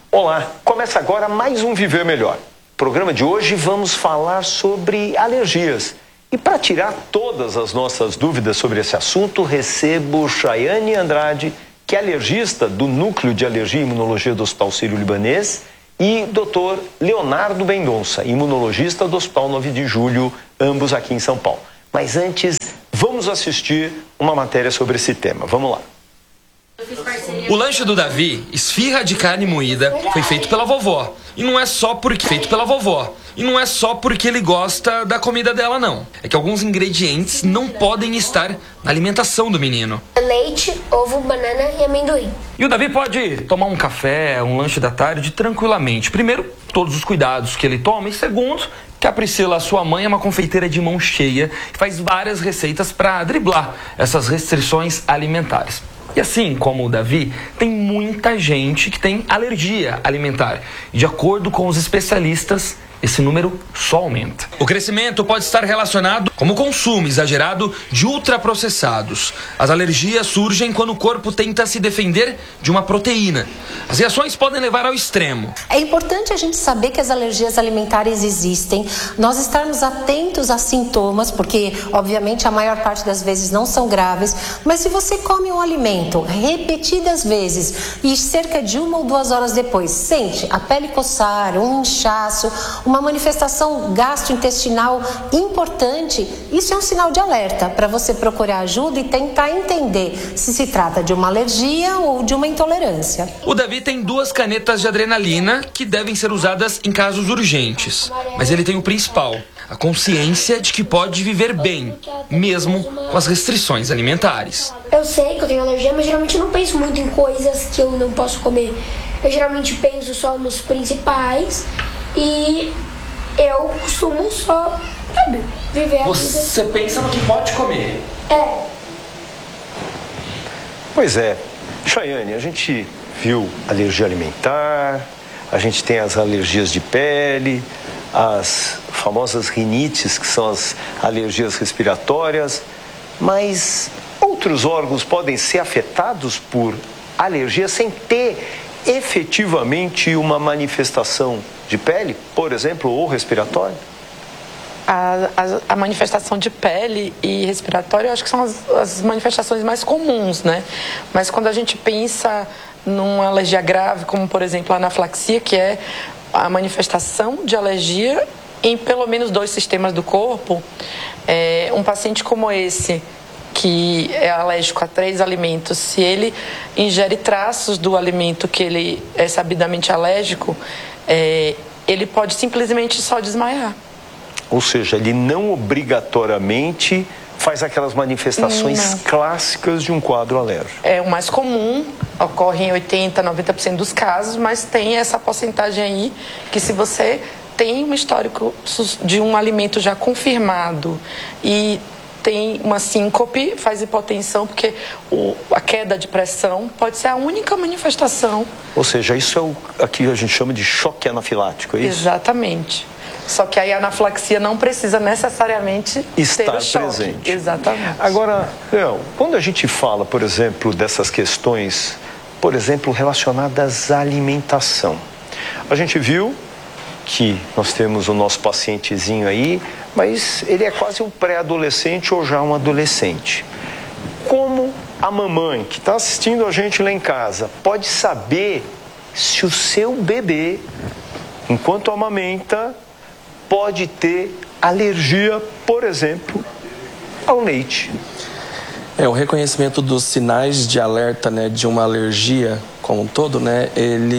Olá, começa agora mais um Viver Melhor. No programa de hoje vamos falar sobre alergias. E para tirar todas as nossas dúvidas sobre esse assunto, recebo Chayane Andrade, que é alergista do Núcleo de Alergia e Imunologia do Hospital Sírio-Libanês, e Dr. Leonardo Mendonça, imunologista do Hospital 9 de Julho, ambos aqui em São Paulo. Mas antes, vamos assistir uma matéria sobre esse tema. Vamos lá. O lanche do Davi, esfirra de carne moída, foi feito pela vovó. E não é só porque ele gosta da comida dela, não. É que alguns ingredientes não podem estar na alimentação do menino. Leite, ovo, banana e amendoim. E o Davi pode tomar um café, um lanche da tarde tranquilamente. Primeiro, todos os cuidados que ele toma. E segundo, que a Priscila, sua mãe, é uma confeiteira de mão cheia e faz várias receitas para driblar essas restrições alimentares. E assim como o Davi, tem muita gente que tem alergia alimentar. E de acordo com os especialistas, esse número só aumenta. O crescimento pode estar relacionado com o consumo exagerado de ultraprocessados. As alergias surgem quando o corpo tenta se defender de uma proteína. As reações podem levar ao extremo. É importante a gente saber que as alergias alimentares existem, nós estarmos atentos a sintomas, porque obviamente a maior parte das vezes não são graves, mas se você come um alimento repetidas vezes e cerca de 1 ou 2 horas depois sente a pele coçar, um inchaço, uma manifestação gastrointestinal importante, isso é um sinal de alerta para você procurar ajuda e tentar entender se se trata de uma alergia ou de uma intolerância. O Davi tem 2 canetas de adrenalina que devem ser usadas em casos urgentes. Mas ele tem o principal, a consciência de que pode viver bem, mesmo com as restrições alimentares. Eu sei que eu tenho alergia, mas geralmente eu não penso muito em coisas que eu não posso comer. Eu geralmente penso só nos principais e eu costumo só, viver a vida. Você pensa no que pode comer? É. Pois é, Chayane, a gente viu alergia alimentar, a gente tem as alergias de pele, as famosas rinites, que são as alergias respiratórias, mas outros órgãos podem ser afetados por alergia sem ter efetivamente uma manifestação de pele, por exemplo, ou respiratória? A manifestação de pele e respiratória, eu acho que são as manifestações mais comuns, né? Mas quando a gente pensa numa alergia grave, como por exemplo a anafilaxia, que é a manifestação de alergia em pelo menos 2 sistemas do corpo, um paciente como esse, que é alérgico a 3 alimentos, se ele ingere traços do alimento que ele é sabidamente alérgico, ele pode simplesmente só desmaiar. Ou seja, ele não obrigatoriamente faz aquelas manifestações clássicas de um quadro alérgico. É o mais comum, ocorre em 80%, 90% dos casos, mas tem essa porcentagem aí que se você tem um histórico de um alimento já confirmado e tem uma síncope, faz hipotensão, porque a queda de pressão pode ser a única manifestação. Ou seja, isso é o que a gente chama de choque anafilático, é isso? Exatamente. Só que aí a anafilaxia não precisa necessariamente estar ter o choque. Presente. Exatamente. Agora, Léo, quando a gente fala, por exemplo, dessas questões, por exemplo, relacionadas à alimentação, a gente viu que nós temos o nosso pacientezinho aí, mas ele é quase um pré-adolescente ou já um adolescente. Como a mamãe que está assistindo a gente lá em casa pode saber se o seu bebê, enquanto amamenta, pode ter alergia, por exemplo, ao leite? O reconhecimento dos sinais de alerta, né, de uma alergia como um todo, né,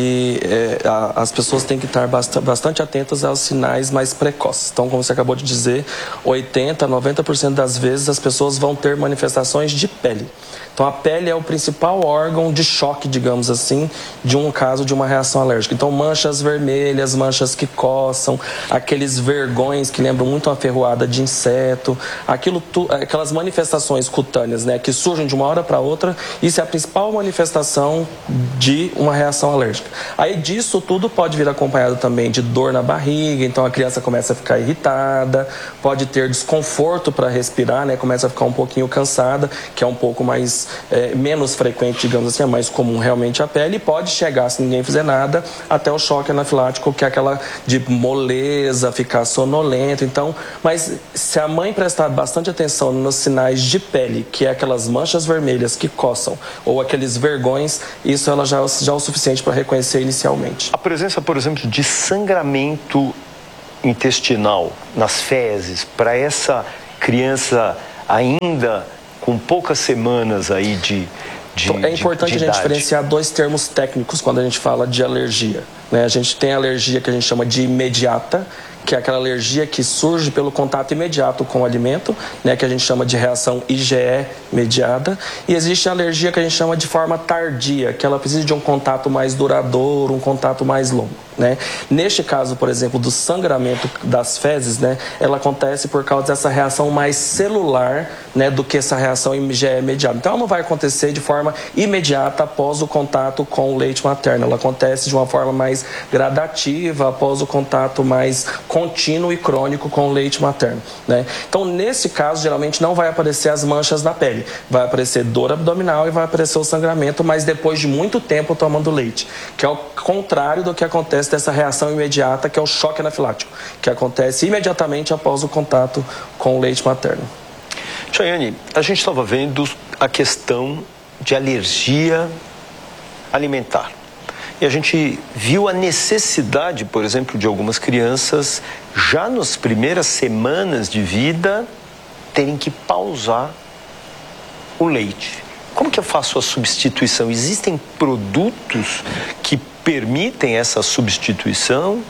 as pessoas têm que estar bastante atentas aos sinais mais precoces. Então, como você acabou de dizer, 80%, 90% das vezes as pessoas vão ter manifestações de pele. Então, a pele é o principal órgão de choque, digamos assim, de um caso de uma reação alérgica. Então, manchas vermelhas, manchas que coçam, aqueles vergões que lembram muito uma ferroada de inseto, aquelas manifestações cutâneas, né, que surgem de uma hora para outra, isso é a principal manifestação de uma reação alérgica. Aí disso tudo pode vir acompanhado também de dor na barriga, então a criança começa a ficar irritada, pode ter desconforto para respirar, né, começa a ficar um pouquinho cansada, que é um pouco mais menos frequente, digamos assim, é mais comum realmente a pele, e pode chegar, se ninguém fizer nada, até o choque anafilático, que é aquela de moleza, ficar sonolento. Então, mas se a mãe prestar bastante atenção nos sinais de pele, que é aquelas manchas vermelhas que coçam, ou aqueles vergões, isso ela já é o suficiente para reconhecer inicialmente. A presença, por exemplo, de sangramento intestinal nas fezes, para essa criança ainda com poucas semanas aí é importante a gente diferenciar dois termos técnicos quando a gente fala de alergia, né? A gente tem a alergia que a gente chama de imediata, que é aquela alergia que surge pelo contato imediato com o alimento, né, que a gente chama de reação IgE mediada. E existe a alergia que a gente chama de forma tardia, que ela precisa de um contato mais duradouro, um contato mais longo, né? Neste caso, por exemplo, do sangramento das fezes, né, ela acontece por causa dessa reação mais celular, né, do que essa reação IgE mediada. Então, ela não vai acontecer de forma imediata após o contato com o leite materno. Ela acontece de uma forma mais gradativa após o contato mais contínuo e crônico com o leite materno, né? Então, nesse caso, geralmente não vai aparecer as manchas na pele. Vai aparecer dor abdominal e vai aparecer o sangramento, mas depois de muito tempo tomando leite, que é o contrário do que acontece dessa reação imediata, que é o choque anafilático, que acontece imediatamente após o contato com o leite materno. Chayane, a gente estava vendo a questão de alergia alimentar. E a gente viu a necessidade, por exemplo, de algumas crianças, já nas primeiras semanas de vida, terem que pausar o leite. Como que eu faço a substituição? Existem produtos que permitem essa substituição?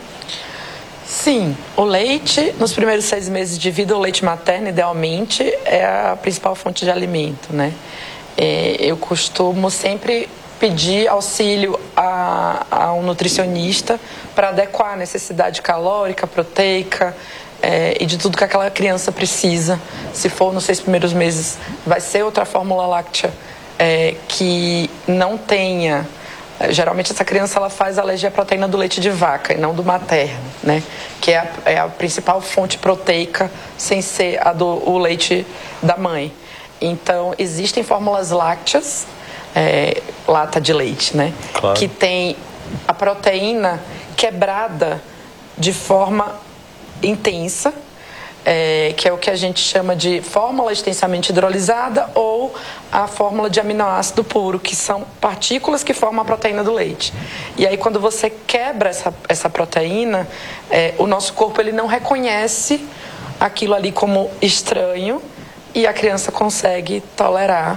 Sim, o leite, nos primeiros 6 meses de vida, o leite materno, idealmente, é a principal fonte de alimento, né? Eu costumo sempre pedir auxílio a um nutricionista para adequar a necessidade calórica, proteica e de tudo que aquela criança precisa. Se for nos 6 primeiros meses, vai ser outra fórmula láctea que não tenha... Geralmente essa criança ela faz alergia à proteína do leite de vaca e não do materno, né? Que é a principal fonte proteica sem ser o leite da mãe. Então, existem fórmulas lácteas, lata de leite, né? Claro. Que tem a proteína quebrada de forma intensa, que é o que a gente chama de fórmula extensamente hidrolisada ou a fórmula de aminoácido puro, que são partículas que formam a proteína do leite. E aí, quando você quebra essa proteína, o nosso corpo ele não reconhece aquilo ali como estranho e a criança consegue tolerar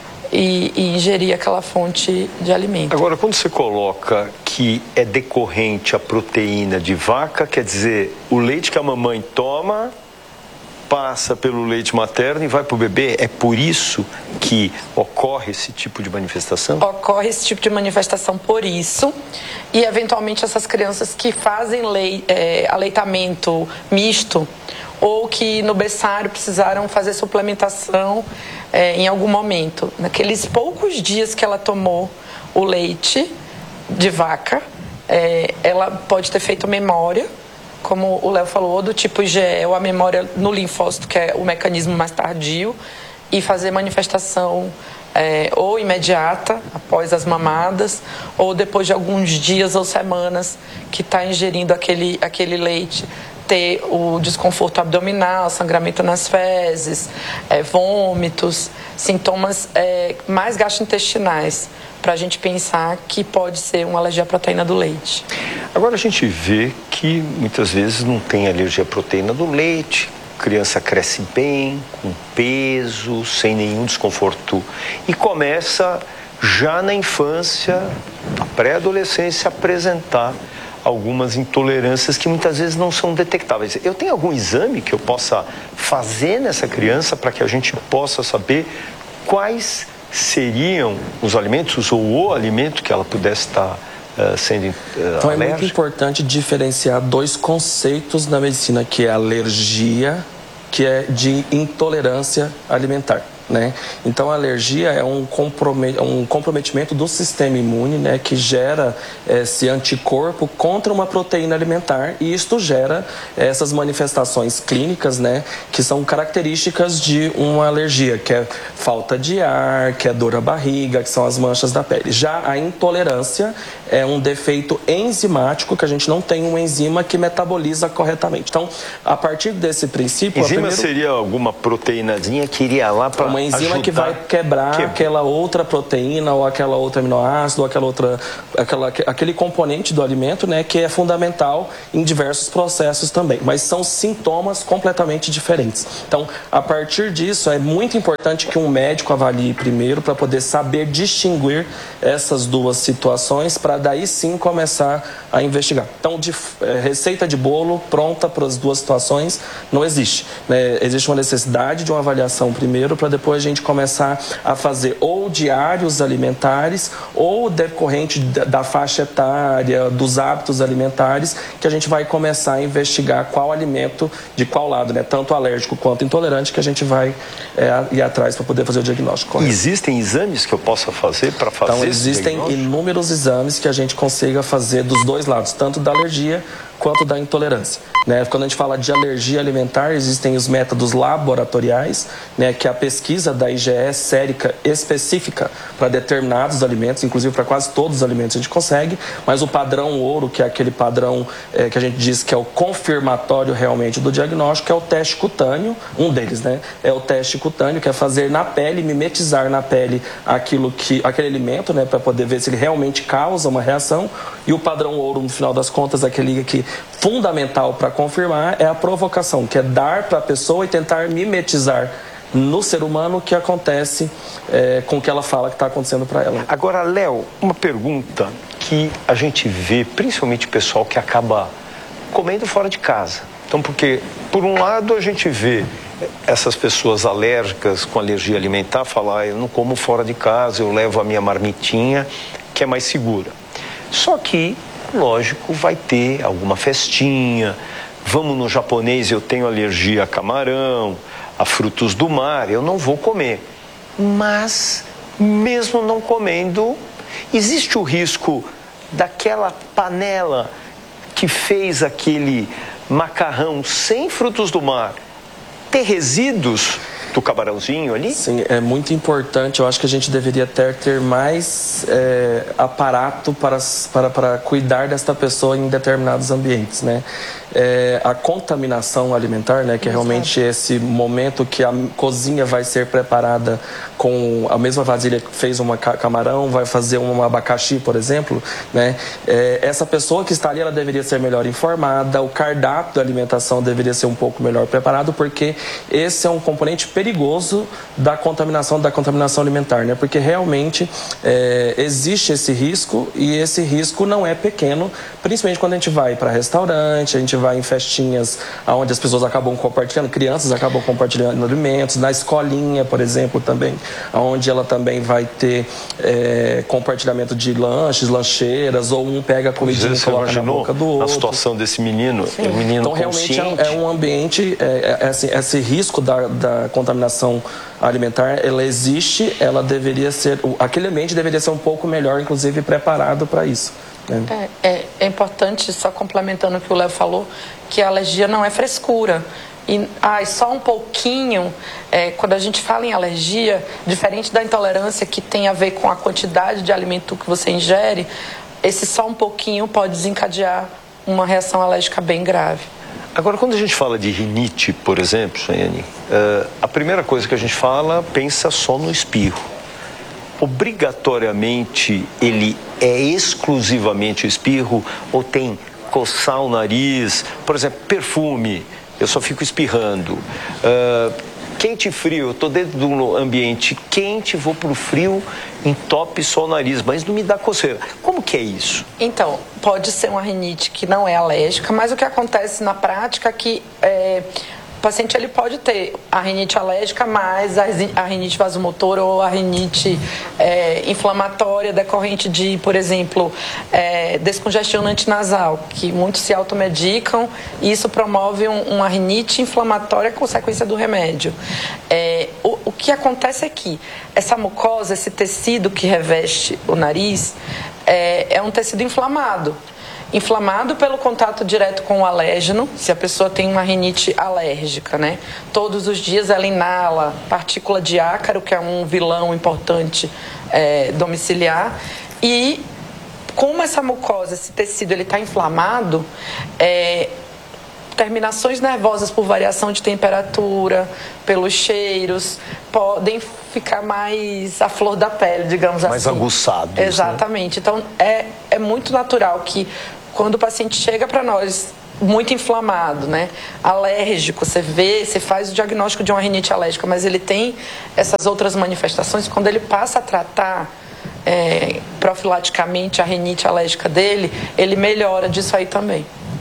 e ingerir aquela fonte de alimento. Agora, quando você coloca que é decorrente a proteína de vaca, quer dizer, o leite que a mamãe toma passa pelo leite materno e vai para o bebê? É por isso que ocorre esse tipo de manifestação? Ocorre esse tipo de manifestação por isso. E, eventualmente, essas crianças que fazem aleitamento misto ou que no berçário precisaram fazer suplementação em algum momento. Naqueles poucos dias que ela tomou o leite de vaca, ela pode ter feito memória, como o Léo falou, ou do tipo IgE, ou a memória no linfócito, que é o mecanismo mais tardio, e fazer manifestação ou imediata, após as mamadas, ou depois de alguns dias ou semanas que está ingerindo aquele leite, ter o desconforto abdominal, sangramento nas fezes, vômitos, sintomas mais gastrointestinais, para a gente pensar que pode ser uma alergia à proteína do leite. Agora a gente vê que muitas vezes não tem alergia à proteína do leite, a criança cresce bem, com peso, sem nenhum desconforto, e começa já na infância, na pré-adolescência, a apresentar algumas intolerâncias que muitas vezes não são detectáveis. Eu tenho algum exame que eu possa fazer nessa criança para que a gente possa saber quais seriam os alimentos ou o alimento que ela pudesse estar sendo Então alérgica? é muito importante diferenciar dois conceitos na medicina, que é alergia, que é de intolerância alimentar. né? Então, a alergia é um comprometimento do sistema imune, né, que gera esse anticorpo contra uma proteína alimentar, e isto gera essas manifestações clínicas, né, que são características de uma alergia, que é falta de ar, que é dor à barriga, que são as manchas da pele. Já a intolerância é um defeito enzimático, que a gente não tem uma enzima que metaboliza corretamente. Então, a partir desse princípio... Enzima seria alguma proteínazinha que iria lá para uma enzima que vai quebrar aquela outra proteína, ou aquela outra aminoácido, ou aquele componente do alimento, né, que é fundamental em diversos processos também. Mas são sintomas completamente diferentes. Então, a partir disso, é muito importante que um médico avalie primeiro para poder saber distinguir essas duas situações, para daí sim começar a investigar. Então, receita de bolo pronta para as duas situações não existe, né? Existe uma necessidade de uma avaliação primeiro, para depois a gente começar a fazer ou diários alimentares, ou decorrente da faixa etária, dos hábitos alimentares, que a gente vai começar a investigar qual alimento, de qual lado, né? Tanto alérgico quanto intolerante, que a gente vai ir atrás para poder fazer o diagnóstico correto. Existem exames que eu possa fazer para fazer Então, existem inúmeros exames que a gente consiga fazer dos dois lados, tanto da alergia quanto da intolerância, né? Quando a gente fala de alergia alimentar, existem os métodos laboratoriais, né, que é a pesquisa da IgE sérica específica para determinados alimentos, inclusive para quase todos os alimentos a gente consegue, mas o padrão ouro, que é aquele padrão que a gente diz que é o confirmatório realmente do diagnóstico, é o teste cutâneo, um deles, né? É o teste cutâneo, que é fazer na pele, mimetizar na pele aquele alimento, né, para poder ver se ele realmente causa uma reação, e o padrão ouro, no final das contas, aquele que fundamental para confirmar, é a provocação, que é dar para a pessoa e tentar mimetizar no ser humano o que acontece com o que ela fala que está acontecendo para ela. Agora, Léo, uma pergunta que a gente vê, principalmente pessoal que acaba comendo fora de casa. Então, porque, por um lado, a gente vê essas pessoas alérgicas com alergia alimentar falar, eu não como fora de casa, eu levo a minha marmitinha, que é mais segura. Só que, lógico, vai ter alguma festinha, vamos no japonês, eu tenho alergia a camarão, a frutos do mar, eu não vou comer. Mas, mesmo não comendo, existe o risco daquela panela que fez aquele macarrão sem frutos do mar ter resíduos do camarãozinho ali? Sim, é muito importante. Eu acho que a gente deveria ter mais aparato para cuidar desta pessoa em determinados ambientes, né? A contaminação alimentar, né, que é realmente esse momento que a cozinha vai ser preparada com a mesma vasilha que fez um camarão, vai fazer um abacaxi, por exemplo, né? Essa pessoa que está ali, ela deveria ser melhor informada, o cardápio da alimentação deveria ser um pouco melhor preparado, porque esse é um componente perigoso da contaminação alimentar, né? Porque realmente existe esse risco, e esse risco não é pequeno, principalmente quando a gente vai para restaurante, a gente vai em festinhas onde as pessoas acabam compartilhando, crianças acabam compartilhando alimentos, na escolinha, por exemplo, também, onde ela também vai ter compartilhamento de lanches, lancheiras, ou um pega a comidinha e coloca na boca do outro. A situação desse menino, é um menino então, consciente. realmente é um ambiente, esse risco da contaminação alimentar, ela existe, ela deveria ser, aquele ambiente deveria ser um pouco melhor, inclusive preparado para isso. É importante, só complementando o que o Léo falou, que a alergia não é frescura. E só um pouquinho, quando a gente fala em alergia, diferente da intolerância, que tem a ver com a quantidade de alimento que você ingere, esse só um pouquinho pode desencadear uma reação alérgica bem grave. Agora, quando a gente fala de rinite, por exemplo, Chayane, a primeira coisa que a gente fala, pensa só no espirro. Obrigatoriamente ele é exclusivamente espirro, ou tem coçar o nariz? Por exemplo, perfume, eu só fico espirrando. Quente e frio, eu estou dentro de um ambiente quente, vou para o frio, entope só o nariz, mas não me dá coceira. Como que é isso? Então, pode ser uma rinite que não é alérgica, mas o que acontece na prática é que o paciente ele pode ter a rinite alérgica, mas a rinite vasomotora ou a rinite inflamatória decorrente de, por exemplo, descongestionante nasal, que muitos se automedicam, e isso promove uma rinite inflamatória consequência do remédio. o que acontece é que essa mucosa, esse tecido que reveste o nariz, é um tecido inflamado. Inflamado pelo contato direto com o alérgeno, se a pessoa tem uma rinite alérgica, né? Todos os dias ela inala partícula de ácaro, que é um vilão importante domiciliar, e como essa mucosa, esse tecido, ele está inflamado, terminações nervosas por variação de temperatura, pelos cheiros, podem ficar mais à flor da pele, digamos assim. Mais aguçados. Exatamente. Né? Então, é muito natural que quando o paciente chega para nós muito inflamado, né, alérgico, você faz o diagnóstico de uma rinite alérgica, mas ele tem essas outras manifestações, quando ele passa a tratar profilaticamente a rinite alérgica dele, ele melhora disso aí também.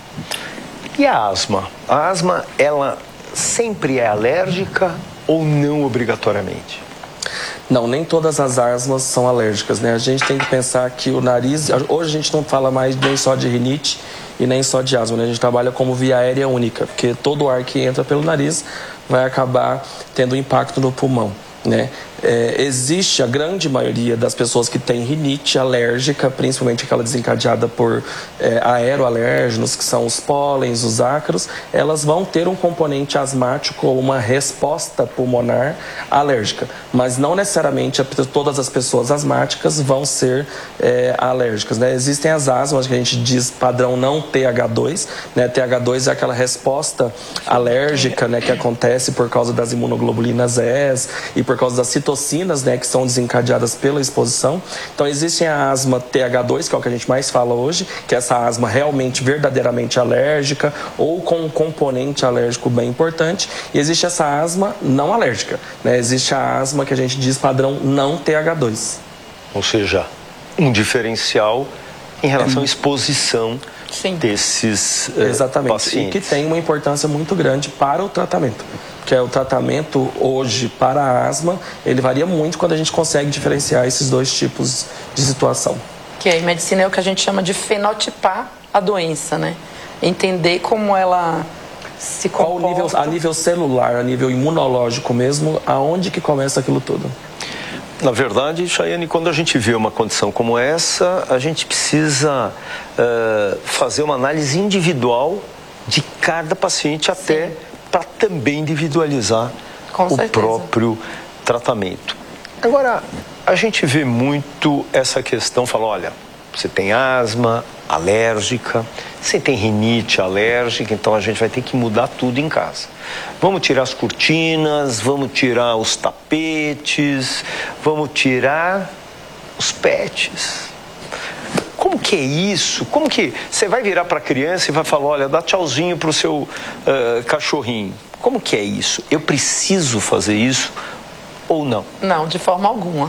E a asma? A asma, ela sempre é alérgica ou não obrigatoriamente? Não, nem todas as asmas são alérgicas, né? A gente tem que pensar que o nariz... Hoje a gente não fala mais nem só de rinite e nem só de asma, né? A gente trabalha como via aérea única, porque todo o ar que entra pelo nariz vai acabar tendo impacto no pulmão, né? Existe a grande maioria das pessoas que tem rinite alérgica, principalmente aquela desencadeada por aeroalérgenos, que são os pólens, os ácaros, elas vão ter um componente asmático ou uma resposta pulmonar alérgica, mas não necessariamente todas as pessoas asmáticas vão ser alérgicas, né? Existem as asmas que a gente diz padrão não TH2, né? TH2 é aquela resposta alérgica, né, que acontece por causa das imunoglobulinas S e por causa das citocinas, né, que são desencadeadas pela exposição. Então existe a asma TH2, que é o que a gente mais fala hoje, que é essa asma realmente verdadeiramente alérgica ou com um componente alérgico bem importante, e existe essa asma não alérgica, né? Existe a asma que a gente diz padrão não TH2. Ou seja, um diferencial em relação à exposição desses Exatamente. pacientes. E que tem uma importância muito grande para o tratamento. Que é o tratamento hoje para a asma, ele varia muito quando a gente consegue diferenciar esses dois tipos de situação. Que em medicina é o que a gente chama de fenotipar a doença, né? Entender como ela se comporta. Qual o nível, a nível celular, a nível imunológico mesmo, aonde que começa aquilo tudo? Na verdade, Chayane, quando a gente vê uma condição como essa, a gente precisa fazer uma análise individual de cada paciente, até para também individualizar o próprio tratamento. Agora, a gente vê muito essa questão, fala, olha, você tem asma alérgica, você tem rinite alérgica, então a gente vai ter que mudar tudo em casa. Vamos tirar as cortinas, vamos tirar os tapetes, vamos tirar os pets. Como que é isso? Como que você vai virar para a criança e vai falar, olha, dá tchauzinho para o seu cachorrinho? Como que é isso? Eu preciso fazer isso ou não? Não, de forma alguma.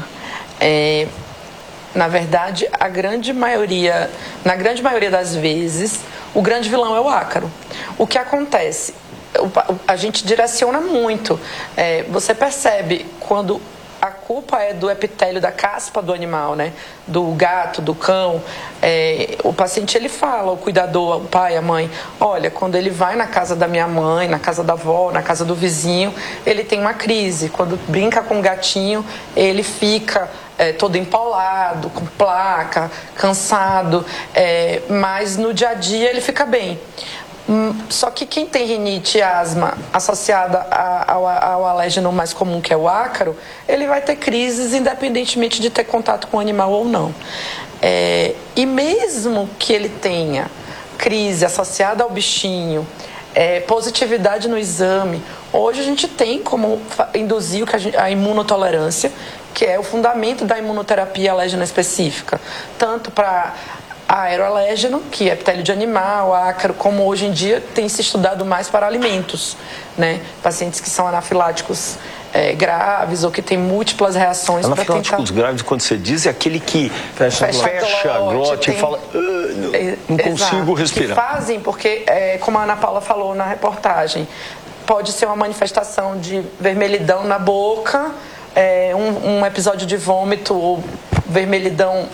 Na verdade, na grande maioria das vezes, o grande vilão é o ácaro. O que acontece? A gente direciona muito. Você percebe quando a culpa é do epitélio da caspa do animal, né? Do gato, do cão. O paciente, ele fala, o cuidador, o pai, a mãe, olha, quando ele vai na casa da minha mãe, na casa da avó, na casa do vizinho, ele tem uma crise. Quando brinca com o gatinho, ele fica todo empolado, com placa, cansado, mas no dia a dia ele fica bem. Só que quem tem rinite e asma associada ao alérgeno mais comum, que é o ácaro, ele vai ter crises independentemente de ter contato com o animal ou não. E mesmo que ele tenha crise associada ao bichinho, positividade no exame, hoje a gente tem como induzir a imunotolerância, que é o fundamento da imunoterapia alérgena específica, tanto para aeroalérgeno, que é epitélio de animal, ácaro, como hoje em dia tem se estudado mais para alimentos, né? Pacientes que são anafiláticos graves ou que têm múltiplas reações. Anafiláticos graves, quando você diz, é aquele que fecha a glote e fala, não consigo respirar. Que fazem porque, como a Ana Paula falou na reportagem, pode ser uma manifestação de vermelhidão na boca, um episódio de vômito ou vermelhidão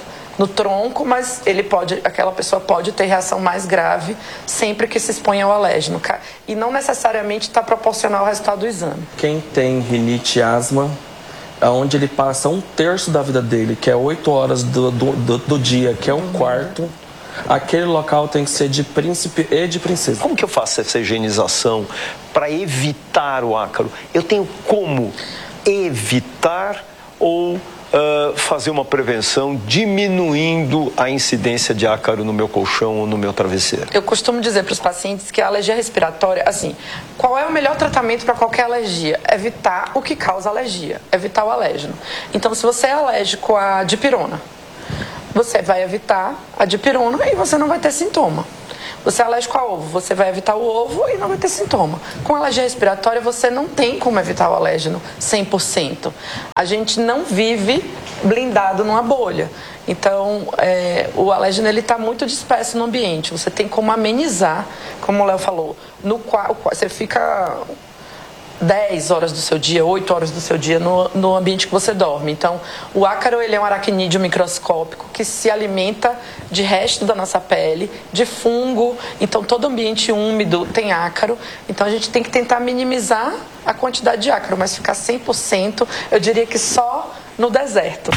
no tronco, mas aquela pessoa pode ter reação mais grave sempre que se expõe ao alérgeno. E não necessariamente está proporcional ao resultado do exame. Quem tem rinite e asma, onde ele passa 1/3 da vida dele, que é 8 horas do dia, que é um quarto, aquele local tem que ser de príncipe e de princesa. Como que eu faço essa higienização para evitar o ácaro? Eu tenho como evitar ou fazer uma prevenção diminuindo a incidência de ácaro no meu colchão ou no meu travesseiro? Eu costumo dizer para os pacientes que a alergia respiratória, assim, qual é o melhor tratamento para qualquer alergia? Evitar o que causa alergia, evitar o alérgeno. Então, se você é alérgico à dipirona, você vai evitar a dipirona e você não vai ter sintoma. Você é alérgico a ovo, você vai evitar o ovo e não vai ter sintoma. Com alergia respiratória, você não tem como evitar o alérgeno 100%. A gente não vive blindado numa bolha. Então, o alérgeno está muito disperso no ambiente. Você tem como amenizar, como o Léo falou, você fica 10 horas do seu dia, 8 horas do seu dia no ambiente que você dorme. Então, o ácaro ele é um aracnídeo microscópico que se alimenta de resto da nossa pele, de fungo. Então, todo ambiente úmido tem ácaro. Então, a gente tem que tentar minimizar a quantidade de ácaro, mas ficar 100%, eu diria que só no deserto.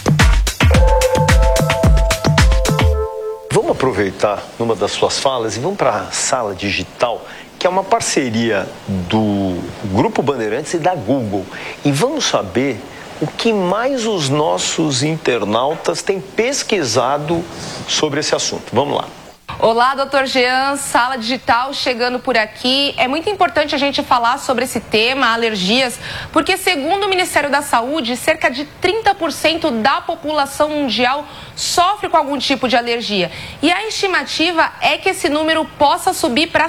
Vamos aproveitar numa das suas falas e vamos para a sala digital, que é uma parceria do Grupo Bandeirantes e da Google. E vamos saber o que mais os nossos internautas têm pesquisado sobre esse assunto. Vamos lá. Olá, Dr. Jean, Sala Digital chegando por aqui. É muito importante a gente falar sobre esse tema, alergias, porque segundo o Ministério da Saúde, cerca de 30% da população mundial sofre com algum tipo de alergia. E a estimativa é que esse número possa subir para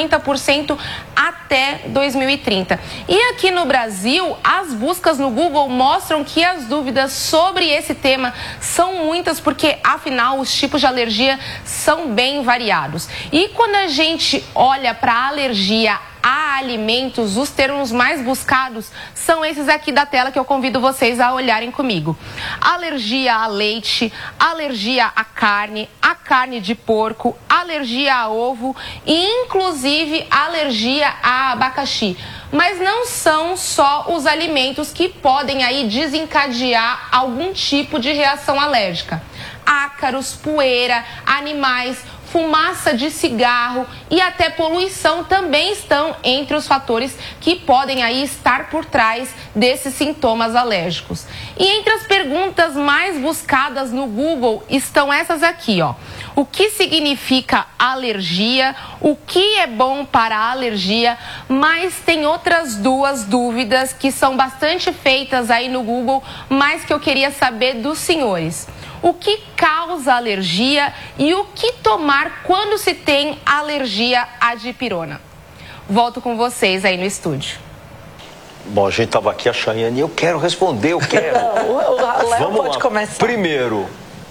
50% até 2030. E aqui no Brasil, as buscas no Google mostram que as dúvidas sobre esse tema são muitas, porque afinal os tipos de alergia são bem variados. E quando a gente olha para a alergia a alimentos, os termos mais buscados são esses aqui da tela que eu convido vocês a olharem comigo. Alergia a leite, alergia à carne, a carne de porco, alergia a ovo e inclusive alergia a abacaxi. Mas não são só os alimentos que podem aí desencadear algum tipo de reação alérgica. Ácaros, poeira, animais, fumaça de cigarro e até poluição também estão entre os fatores que podem aí estar por trás desses sintomas alérgicos. E entre as perguntas mais buscadas no Google estão essas aqui, ó. O que significa alergia? O que é bom para a alergia? Mas tem outras duas dúvidas que são bastante feitas aí no Google, mas que eu queria saber dos senhores. O que causa alergia e o que tomar quando se tem alergia à dipirona? Volto com vocês aí no estúdio. Bom, a gente estava aqui, a Chayane, eu quero responder, eu quero. O Léo Vamos pode lá. começar. Primeiro,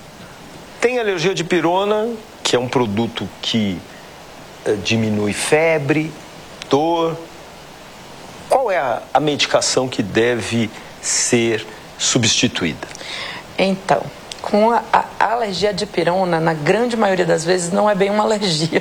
tem alergia à dipirona, que é um produto que diminui febre, dor. Qual é a medicação que deve ser substituída? Então, com a alergia à dipirona, na grande maioria das vezes, não é bem uma alergia.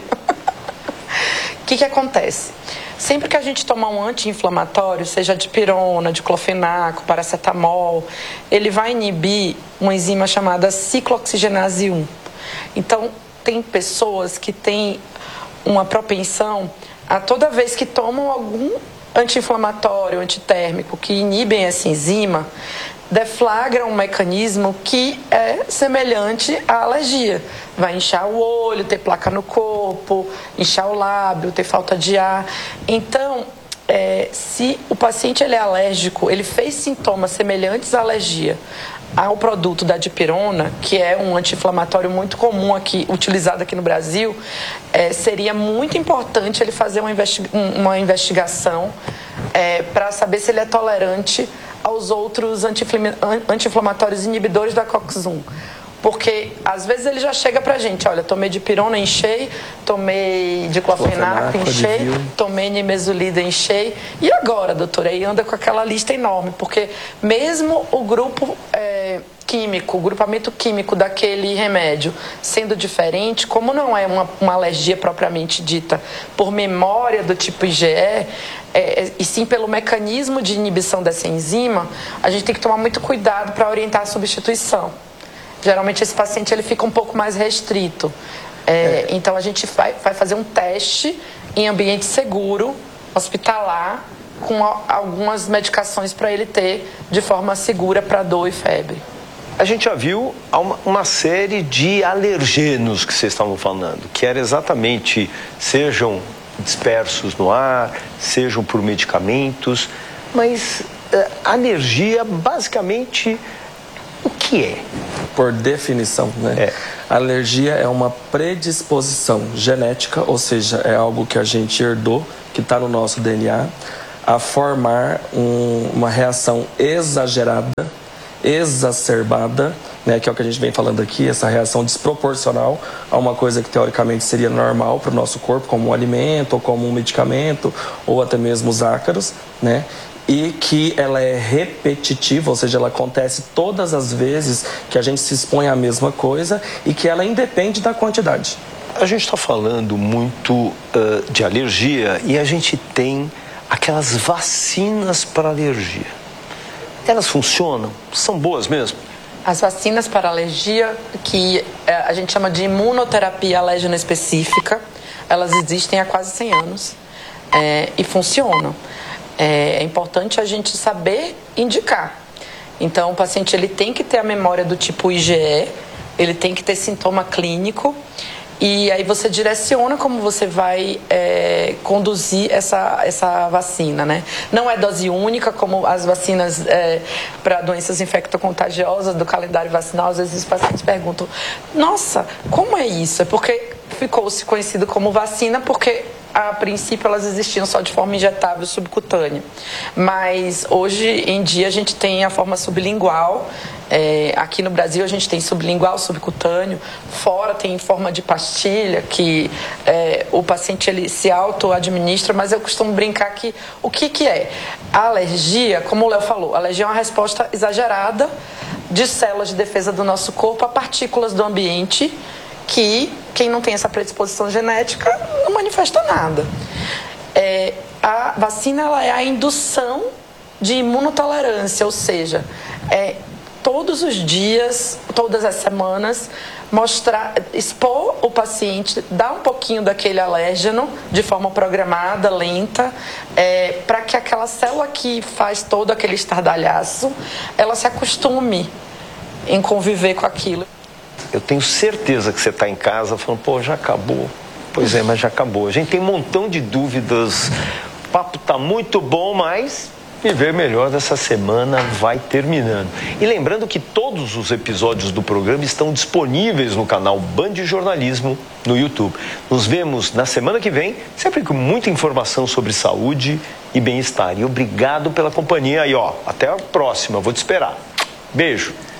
O que acontece? Sempre que a gente toma um anti-inflamatório, seja dipirona, diclofenaco, paracetamol, ele vai inibir uma enzima chamada ciclooxigenase 1. Então, tem pessoas que têm uma propensão a toda vez que tomam algum anti-inflamatório, antitérmico, que inibem essa enzima, deflagra um mecanismo que é semelhante à alergia. Vai inchar o olho, ter placa no corpo, inchar o lábio, ter falta de ar. Então, se o paciente ele é alérgico, ele fez sintomas semelhantes à alergia ao produto da dipirona, que é um anti-inflamatório muito comum aqui, utilizado aqui no Brasil, seria muito importante ele fazer uma investigação para saber se ele é tolerante aos outros anti-inflamatórios inibidores da COX-1. Porque, às vezes, ele já chega pra gente, olha, tomei dipirona, enchei, tomei diclofenaco, enchei, tomei nimesulida, enchei. E agora, doutora? Aí anda com aquela lista enorme, porque mesmo o grupo químico, o grupamento químico daquele remédio sendo diferente, como não é uma alergia propriamente dita por memória do tipo IgE, e sim pelo mecanismo de inibição dessa enzima, a gente tem que tomar muito cuidado para orientar a substituição. Geralmente esse paciente ele fica um pouco mais restrito. Então a gente vai fazer um teste em ambiente seguro, hospitalar, com algumas medicações para ele ter de forma segura para dor e febre. A gente já viu uma série de alergenos que vocês estavam falando, que era exatamente, sejam dispersos no ar, sejam por medicamentos, mas alergia, basicamente, o que é? Por definição, né? Alergia é uma predisposição genética, ou seja, é algo que a gente herdou, que está no nosso DNA, a formar uma reação exagerada, exacerbada, né, que é o que a gente vem falando aqui, essa reação desproporcional a uma coisa que teoricamente seria normal para o nosso corpo, como um alimento, ou como um medicamento, ou até mesmo os ácaros, né? E que ela é repetitiva, ou seja, ela acontece todas as vezes que a gente se expõe à mesma coisa e que ela independe da quantidade. A gente está falando muito de alergia e a gente tem aquelas vacinas para alergia. Elas funcionam? São boas mesmo? As vacinas para alergia, que a gente chama de imunoterapia alérgena específica, elas existem há quase 100 anos e funcionam. É importante a gente saber indicar. Então, o paciente ele tem que ter a memória do tipo IgE, ele tem que ter sintoma clínico, e aí você direciona como você vai conduzir essa vacina, né? Não é dose única, como as vacinas para doenças infectocontagiosas do calendário vacinal. Às vezes os pacientes perguntam, nossa, como é isso? É porque ficou-se conhecido como vacina porque a princípio elas existiam só de forma injetável subcutânea, mas hoje em dia a gente tem a forma sublingual. Aqui no Brasil a gente tem sublingual, subcutâneo, fora tem em forma de pastilha que o paciente ele se auto-administra, mas eu costumo brincar que o que é? A alergia, como o Léo falou, a alergia é uma resposta exagerada de células de defesa do nosso corpo a partículas do ambiente que quem não tem essa predisposição genética não manifesta nada. A vacina ela é a indução de imunotolerância, ou seja, todos os dias, todas as semanas, expor o paciente, dar um pouquinho daquele alérgeno de forma programada, lenta, para que aquela célula que faz todo aquele estardalhaço, ela se acostume em conviver com aquilo. Eu tenho certeza que você está em casa falando, pô, já acabou. Pois é, mas já acabou. A gente tem um montão de dúvidas, o papo está muito bom, mas viver melhor dessa semana vai terminando. E lembrando que todos os episódios do programa estão disponíveis no canal Band Jornalismo no YouTube. Nos vemos na semana que vem, sempre com muita informação sobre saúde e bem-estar. E obrigado pela companhia aí, ó. Até a próxima, vou te esperar. Beijo.